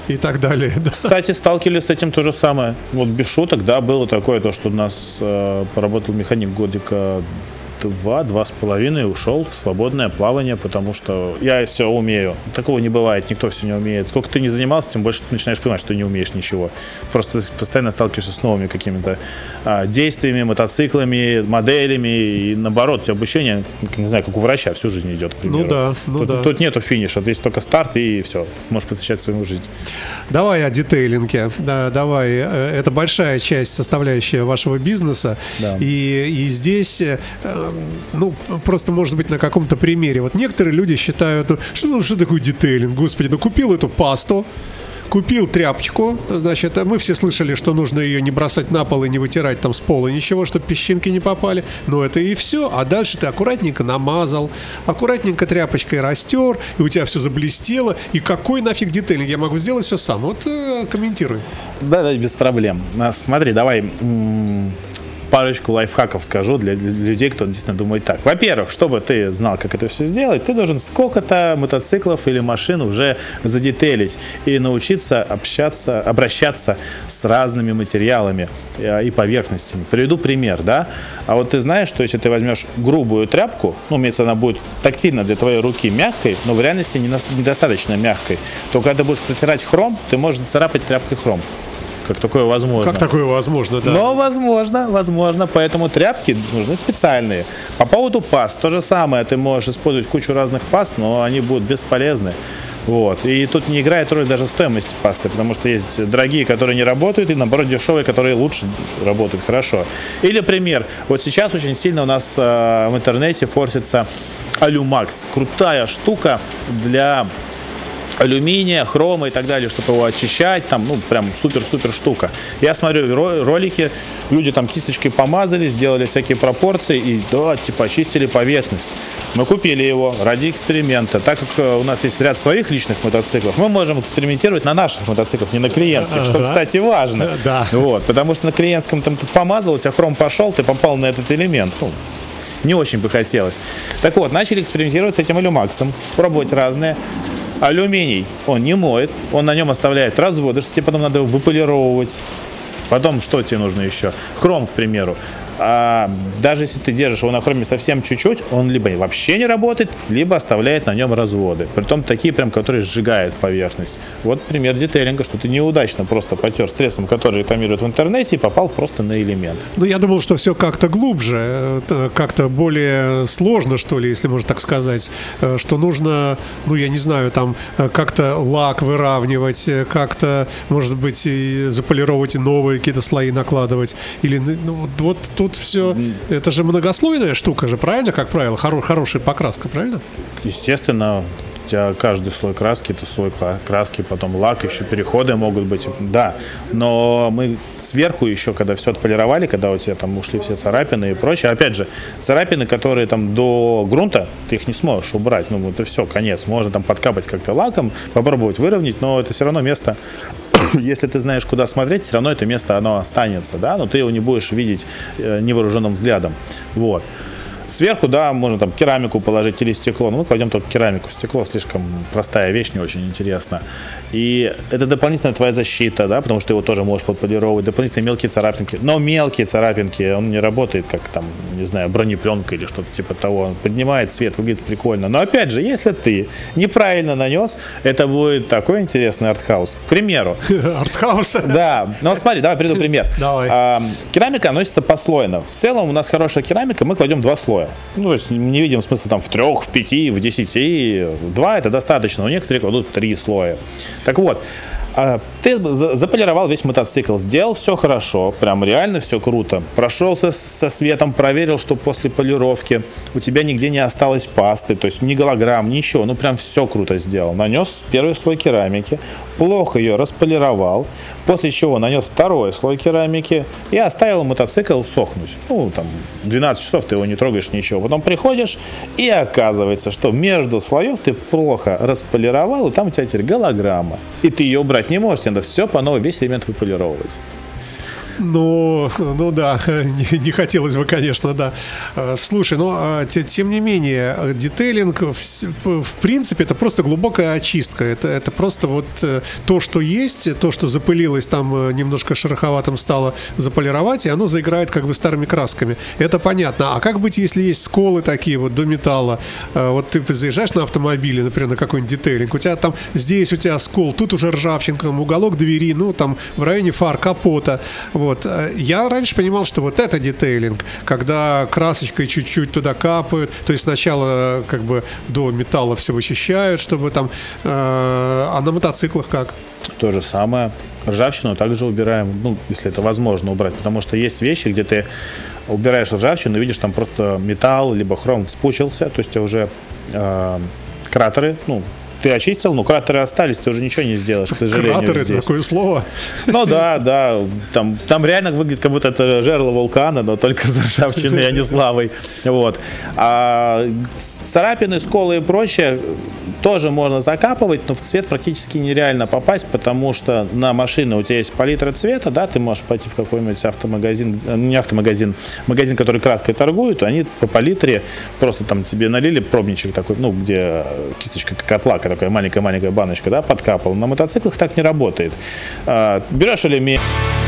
и так далее. Кстати, сталкивались с этим то же самое. Вот без шуток, да, было такое, то, что у нас поработал механик годика 2,5 и ушел в свободное плавание, потому что я все умею. Такого не бывает, никто все не умеет. Сколько ты не занимался, тем больше ты начинаешь понимать, что ты не умеешь ничего. Просто ты постоянно сталкиваешься с новыми какими-то действиями, мотоциклами, моделями, и наоборот, у тебя обучение, не знаю, как у врача, всю жизнь идет, к примеру. Тут нету финиша, есть только старт, и все, можешь посвящать свою жизнь. Давай о детейлинге. Да, давай. Это большая часть, составляющая вашего бизнеса. Да. И здесь, просто может быть на каком-то примере. Вот некоторые люди считают, что такое детейлинг? Господи, купил эту пасту, купил тряпочку, значит, мы все слышали, что нужно ее не бросать на пол и не вытирать там с пола ничего, чтобы песчинки не попали, но это и все, а дальше ты аккуратненько намазал, аккуратненько тряпочкой растер, и у тебя все заблестело, и какой нафиг детейлинг, я могу сделать все сам, вот комментируй. Да, без проблем. Смотри, давай парочку лайфхаков скажу для людей, кто действительно думает так. Во-первых, чтобы ты знал, как это все сделать, ты должен сколько-то мотоциклов или машин уже задетейлить и научиться обращаться с разными материалами и поверхностями. Приведу пример, да? А вот ты знаешь, что если ты возьмешь грубую тряпку, имеется, она будет тактильно для твоей руки мягкой, но в реальности недостаточно мягкой, то когда ты будешь протирать хром, ты можешь царапать тряпкой хром. Как такое возможно. Как такое возможно, да. Но возможно, поэтому тряпки нужны специальные. По поводу паст, то же самое, ты можешь использовать кучу разных паст, но они будут бесполезны. Вот. И тут не играет роль даже стоимость пасты, потому что есть дорогие, которые не работают, и наоборот дешевые, которые лучше работают хорошо. Или пример. Вот сейчас очень сильно у нас в интернете форсится Алюмакс. Крутая штука для алюминия, хрома и так далее, чтобы его очищать, там, прям супер-супер штука. Я смотрю ролики, люди там кисточкой помазали, сделали всякие пропорции и, очистили поверхность. Мы купили его ради эксперимента. Так как у нас есть ряд своих личных мотоциклов, мы можем экспериментировать на наших мотоциклах, не на клиентских, что, кстати, важно. Да. Вот, потому что на клиентском ты помазал, у тебя хром пошел, ты попал на этот элемент. Не очень бы хотелось. Так вот, начали экспериментировать с этим алюмаксом, пробовать разные. Алюминий он не моет, он на нем оставляет разводы, что тебе потом надо его выполировывать. Потом что тебе нужно еще? Хром, к примеру. А даже если ты держишь его на хроме совсем чуть-чуть, он либо вообще не работает, либо оставляет на нем разводы. Притом такие прям, которые сжигают поверхность. Вот пример детейлинга, что ты неудачно просто потер средством, которое рекламируют в интернете, и попал просто на элемент. Я думал, что все как-то глубже, как-то более сложно, что ли, если можно так сказать. Что нужно, я не знаю, там как-то лак выравнивать, как-то, может быть, и заполировать новые какие-то слои накладывать. Или, вот тут все, это же многослойная штука же, правильно, как правило, хорошая покраска, правильно? Естественно, у тебя каждый слой краски, это слой краски, потом лак, еще переходы могут быть, да, но мы сверху еще, когда все отполировали, когда у тебя там ушли все царапины и прочее, опять же, царапины, которые там до грунта, ты их не сможешь убрать, это все, конец, можно там подкапать как-то лаком, попробовать выровнять, но это все равно место. Если ты знаешь, куда смотреть, все равно это место, оно останется, да, но ты его не будешь видеть невооруженным взглядом. Вот. Сверху, да, можно там керамику положить или стекло. Мы кладем только керамику. Стекло слишком простая вещь, не очень интересно. И это дополнительная твоя защита, да, потому что его тоже можешь подполировать. Дополнительные мелкие царапинки. Но мелкие царапинки, он не работает как там, не знаю, бронепленка или что-то типа того. Он поднимает цвет, выглядит прикольно. Но опять же, если ты неправильно нанес, это будет такой интересный артхаус. К примеру. Артхаус? Да. Смотри, давай приведу пример. Давай. Керамика наносится послойно. В целом у нас хорошая керамика, мы кладем 2 слоя. То есть не видим смысла там в 3, в 5, в 10. 2 это достаточно, у некоторых кладут 3 слоя. Так вот, ты заполировал весь мотоцикл, сделал все хорошо, прям реально все круто. Прошелся со светом, проверил, что после полировки у тебя нигде не осталось пасты, то есть ни голограмм, ничего, прям все круто сделал. Нанес первый слой керамики, плохо ее располировал, после чего нанес второй слой керамики и оставил мотоцикл сохнуть. 12 часов ты его не трогаешь, ничего. Потом приходишь, и оказывается, что между слоев ты плохо располировал, и там у тебя теперь голограмма. И ты ее убрать не можешь, тебе надо все по новой, весь элемент выполировать. Ну да, не хотелось бы, конечно, да. Слушай, но тем не менее, детейлинг, в принципе, это просто глубокая очистка. Это просто вот то, что есть, то, что запылилось, там немножко шероховатым стало, заполировать, и оно заиграет как бы старыми красками. Это понятно. А как быть, если есть сколы такие вот до металла? Вот ты заезжаешь на автомобиле, например, на какой-нибудь детейлинг, у тебя там здесь у тебя скол, тут уже ржавчинка, уголок двери, ну там в районе фар, капота. Вот. Я раньше понимал, что вот это детейлинг, когда красочкой чуть-чуть туда капают, то есть сначала как бы до металла все вычищают, чтобы там... А на мотоциклах как? То же самое. Ржавчину также убираем, ну, если это возможно убрать, потому что есть вещи, где ты убираешь ржавчину и видишь, там просто металл, либо хром вспучился, то есть уже кратеры, ну, ты очистил, но кратеры остались, ты уже ничего не сделаешь, к сожалению. Кратеры — это такое слово. Ну да, там реально выглядит, как будто это жерло вулкана, но только с ржавчиной, а не с лавой. Вот. А царапины, сколы и прочее тоже можно закапывать, но в цвет практически нереально попасть, потому что на машине у тебя есть палитра цвета, да, ты можешь пойти в какой-нибудь автомагазин, не автомагазин, магазин, который краской торгует, они по палитре просто там тебе налили пробничек такой, ну, где кисточка как от лака, такая маленькая-маленькая баночка, да, подкапал. На мотоциклах так не работает. Берешь элемент...